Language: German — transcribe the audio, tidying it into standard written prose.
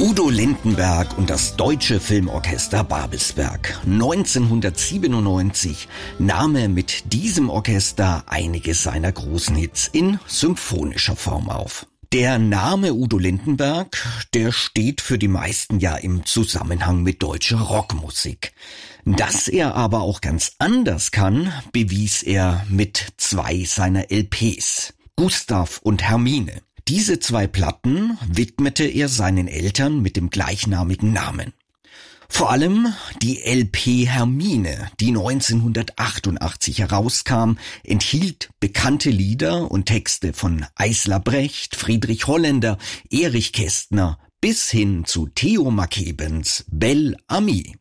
Udo Lindenberg und das Deutsche Filmorchester Babelsberg. 1997 nahm er mit diesem Orchester einige seiner großen Hits in symphonischer Form auf. Der Name Udo Lindenberg, der steht für die meisten ja im Zusammenhang mit deutscher Rockmusik. Dass er aber auch ganz anders kann, bewies er mit 2 seiner LPs, Gustav und Hermine. Diese 2 Platten widmete er seinen Eltern mit dem gleichnamigen Namen. Vor allem die LP Hermine, die 1988 herauskam, enthielt bekannte Lieder und Texte von Eisler Brecht, Friedrich Holländer, Erich Kästner bis hin zu Theo Mackebens Bel Ami.